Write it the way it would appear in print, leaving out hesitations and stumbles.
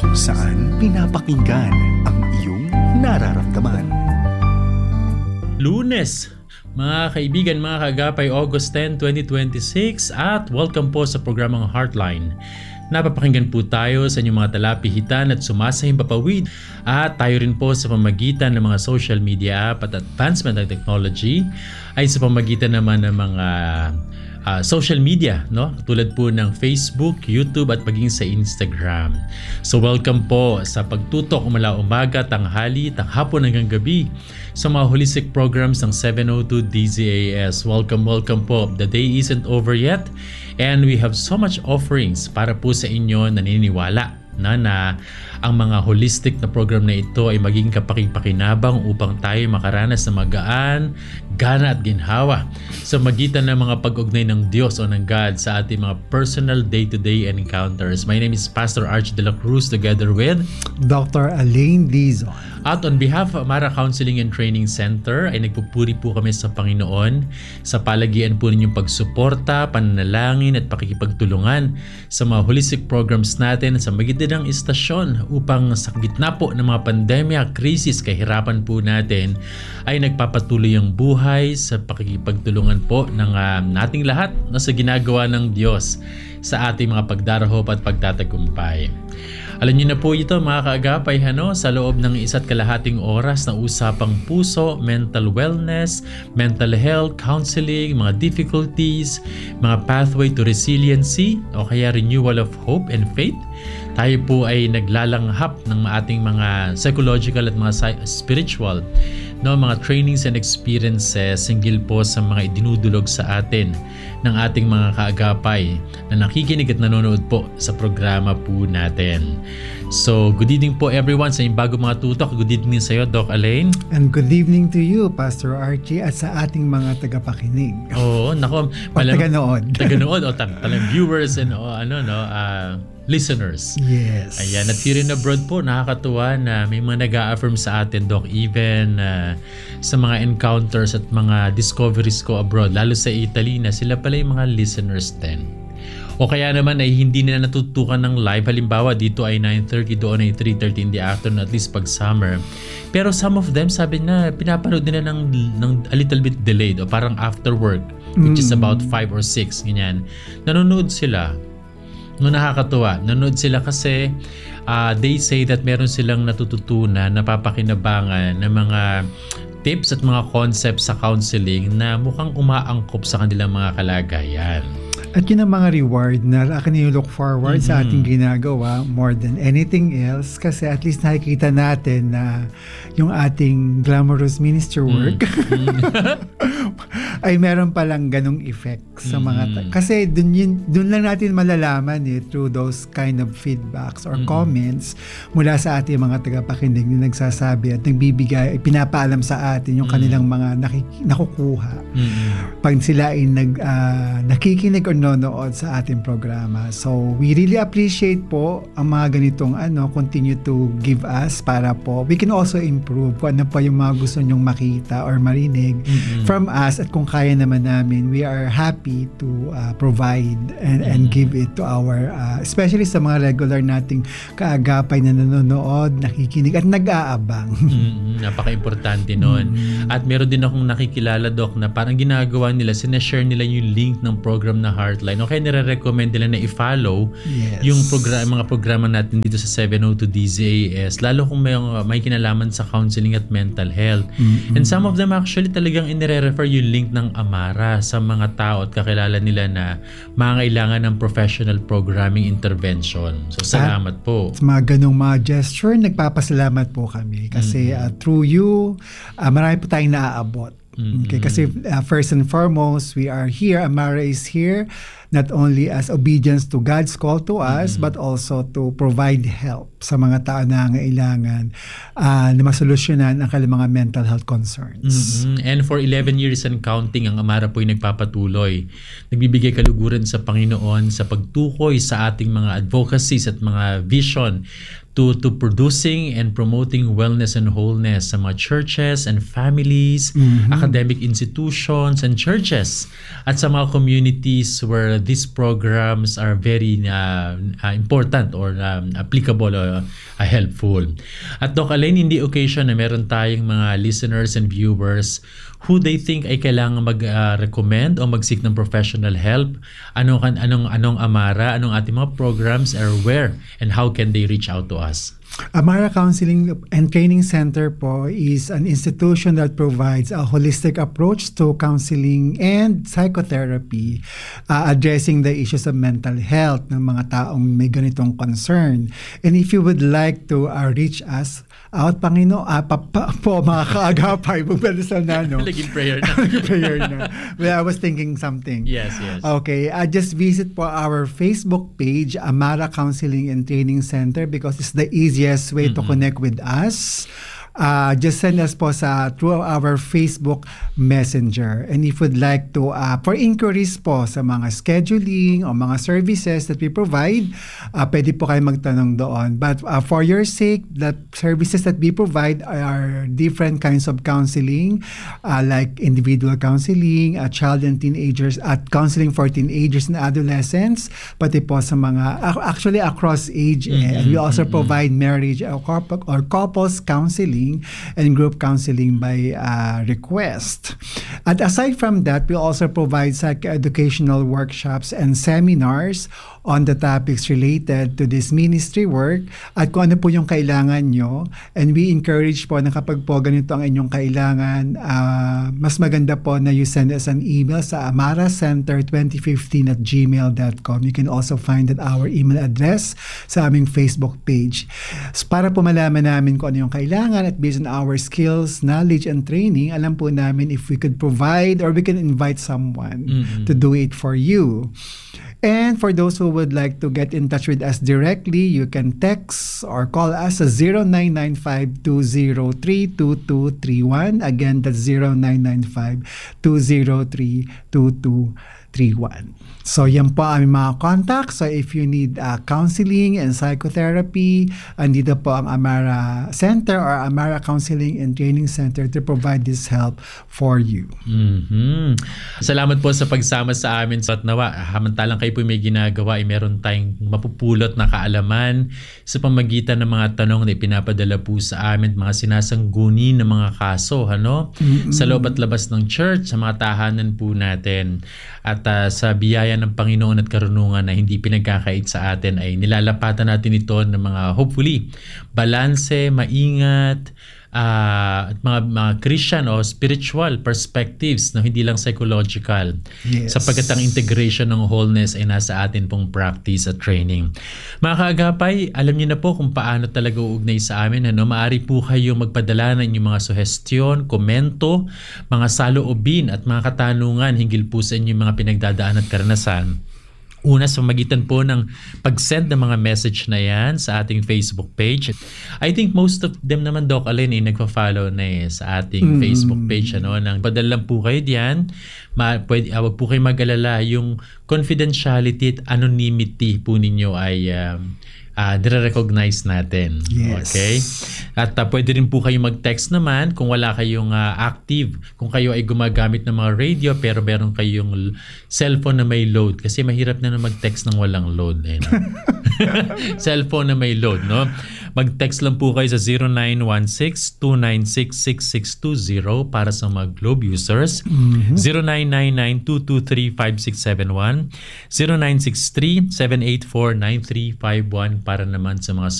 kung saan pinapakinggan ang iyong nararamdaman. Lunes, mga kaibigan, mga kagapay, August 10, 2026 at welcome po sa programang Heartline. Napapakinggan po tayo sa inyong mga talapihitan at sumasahing papawid at tayo rin po sa pamagitan ng mga social media app at advancement ng technology ay sa pamagitan naman ng mga social media, no? Tulad po ng Facebook, YouTube at paging sa Instagram. So welcome po sa pagtutok mula umaga, tanghali, hapon hanggang gabi sa mga holistic programs ng 702 DZAS. Welcome po. The day isn't over yet and we have so much offerings para po sa inyo naniniwala na ang mga holistic na program na ito ay maging kapakipakinabang upang tayo makaranas ng magaan, gana at ginhawa sa magitan ng mga pag-ugnay ng Diyos o ng God sa ating mga personal day-to-day encounters. My name is Pastor Arch de la Cruz together with Dr. Elaine Dizon. At on behalf of Amara Counseling and Training Center ay nagpupuri po kami sa Panginoon sa palagian po ninyong pagsuporta, pananalangin at pakikipagtulungan sa mga holistic programs natin sa magitan ng istasyon upang sa gitna po ng mga pandemya, krisis, kahirapan po natin ay nagpapatuloy ang buhay sa pakikipagtulungan po ng nating lahat na sa ginagawa ng Diyos sa ating mga pagdarahop at pagtatagumpay. Alam niyo na po ito mga kaagapay, sa loob ng 1.5 oras na usapang puso, mental wellness, mental health, counseling, mga difficulties, mga pathway to resiliency o kaya renewal of hope and faith. Tayo po ay naglalanghap ng ating mga psychological at mga spiritual, mga trainings and experiences hinggil po sa mga idinudulog sa atin ng ating mga kaagapay na nakikinig at nanonood po sa programa po natin. So, good evening po everyone sa inyong bago mga tutok. Good evening sa iyo, Doc Elaine. And good evening to you, Pastor Archie, at sa ating mga tagapakinig. Oo, nako. Taganood. Taganood o talang viewers and listeners. Yes. Ayan, at here in abroad po, nakakatuwa na may mga nag-a-affirm sa atin, Doc, even sa mga encounters at mga discoveries ko abroad, lalo sa Italy, na sila pala yung mga listeners din. O kaya naman ay hindi nila natutukan ng live. Halimbawa, dito ay 9:30, doon ay 3:30 in the afternoon, at least pag summer. Pero some of them, sabi na, pinapanood nila ng a little bit delayed o parang after work, which is about 5 or 6, ganyan. Nanonood sila. Nakakatuwa. Nanonood sila kasi they say that meron silang natututunan, napapakinabangan ng mga tips at mga concepts sa counseling na mukhang umaangkop sa kanilang mga kalagayan. At yun ang mga reward na akin look forward sa ating ginagawa more than anything else, kasi at least nakikita natin na yung ating glamorous ministry work ay meron palang ganong effect sa mga kasi dun lang natin malalaman through those kind of feedbacks or comments mula sa ating mga tagapakinig na nagsasabi at nagbibigay, pinapaalam sa atin yung kanilang mga nakukuha pag sila ay nakikinig or nanonood sa ating programa. So we really appreciate po ang mga ganitong continue to give us para po we can also improve kung ano pa yung mga gusto nyong makita or marinig from us, at kung kaya naman namin, we are happy to provide and give it to our especially sa mga regular nating kaagapay na nanonood, nakikinig at nag-aabang. Napaka-importante nun. At meron din akong nakikilala, Doc, na parang ginagawa nila, sinashare nila yung link ng program na Heartline. Okay, nire-recommend nila na i-follow yung mga programa natin dito sa 702 DZAS, lalo kung may kinalaman sa counseling at mental health. And some of them actually talagang inire-refer yung link ng Amara sa mga tao at kakilala nila na mangailangan ng professional programming intervention. So, salamat po. Sa mga ganong mga gesture, nagpapasalamat po kami kasi through you, marami po tayong naaabot. Okay, kasi first and foremost, we are here, Amara is here, not only as obedience to God's call to us, but also to provide help sa mga tao na nangailangan na masolusyonan ang kanilang mga mental health concerns. And for 11 years and counting, ang Amara po ay nagpapatuloy. Nagbibigay kaluguran sa Panginoon sa pagtukoy sa ating mga advocacies at mga vision to producing and promoting wellness and wholeness sa mga churches and families, academic institutions and churches, at sa mga communities where these programs are very important or applicable or helpful. At Doc Alain, in the occasion na meron tayong mga listeners and viewers who they think ay kailangan mag-recommend o mag-seek ng professional help, anong Amara, anong ating mga programs, or where and how can they reach out to us? Amara Counseling and Training Center po is an institution that provides a holistic approach to counseling and psychotherapy, addressing the issues of mental health ng mga taong may ganitong concern. And if you would like to reach us out, po mga kaagapay, magpapasal na, no? Laging prayer na. Prayer na. Well, I was thinking something. Yes. Okay, just visit po our Facebook page, Amara Counseling and Training Center, because it's the easiest way to connect with us. Just send us po through our Facebook Messenger. And if you'd like to, for inquiries po sa mga scheduling o mga services that we provide, pwede po kayo magtanong doon. But for your sake, the services that we provide are different kinds of counseling, like individual counseling, child and teenagers, at counseling for teenagers and adolescents, pati po sa mga, actually across age. And we also provide marriage or couples counseling and group counseling by request. And aside from that, we also provide psychoeducational workshops and seminars on the topics related to this ministry work at kung ano po yung kailangan nyo. And we encourage po na kapag po ganito ang inyong kailangan, mas maganda po na you send us an email sa amaracenter2015@gmail.com. You can also find our email address sa aming Facebook page. So, para po malaman namin kung ano yung kailangan at based on our skills, knowledge, and training, alam po namin if we could provide or we can invite someone to do it for you. And for those who would like to get in touch with us directly, you can text or call us sa 0995-203-2231. Again, that's 0995-203-2231. So, yan po ang mga contacts. So, if you need counseling and psychotherapy, andito po ang Amara Center or Amara Counseling and Training Center to provide this help for you. Salamat po sa pagsama sa amin sa Nawa. Hamantalang kayo po may ginagawa, meron tayong mapupulot na kaalaman sa pamagitan ng mga tanong na ipinapadala po sa amin, mga sinasangguni ng mga kaso, sa loob at labas ng church, sa mga tahanan po natin. At sa biyaya ng Panginoon at karunungan na hindi pinagkakait sa atin ay nilalapatan natin ito ng mga hopefully balanse, maingat, at mga Christian o spiritual perspectives na hindi lang psychological. Yes. Sapagkat ang integration ng wholeness ay nasa atin pong practice at training. Mga kaagapay, alam niyo na po kung paano talaga uugnay sa amin. Maaari po kayong magpadala ng inyong mga suhestyon, komento, mga saloobin at mga katanungan hinggil po sa inyong mga pinagdadaan at karanasan. Una, sa magitan po ng pag-send ng mga message na yan sa ating Facebook page. I think most of them naman, Doc Alain, nagpa-follow na sa ating Facebook page. Nang padala lang po kayo diyan. Wag po kayo mag-alala. Yung confidentiality at anonymity po ninyo ay nire-recognize natin. Yes. Okay? At pwede rin po kayo mag-text naman kung wala kayong active. Kung kayo ay gumagamit ng mga radio pero meron kayong cellphone na may load. Kasi mahirap na mag-text ng walang load. Cellphone na may load. Mag-text lang po kayo sa 0916-296-6620 para sa mga Globe users. 0999-223-5671. 0963-784-9351 para naman sa mga